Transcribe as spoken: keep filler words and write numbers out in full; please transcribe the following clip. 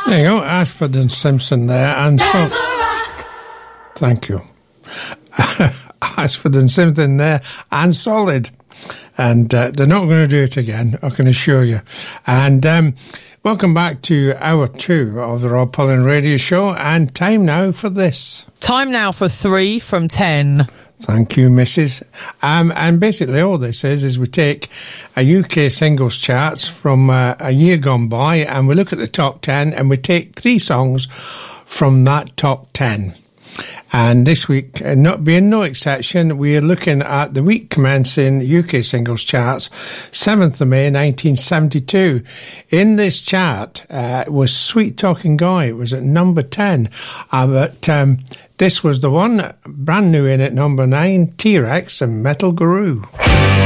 There you go, Ashford and Simpson there, and so. Thank you. Ashford and Simpson there, and Solid. And uh, they're not going to do it again, I can assure you. And um, welcome back to hour two of the Rob Pullen Radio Show, and time now for this. Time now for three from ten. Thank you, Missus Um, and basically all this is, is we take a U K singles charts from uh, a year gone by, and we look at the top ten, and we take three songs from that top ten. And this week, uh, not being no exception, we are looking at the week commencing U K singles charts, seventh of May nineteen seventy-two. In this chart uh, was Sweet Talking Guy. It was at number ten. Uh, but um, this was the one, brand new in at number nine, T-Rex and Metal Guru.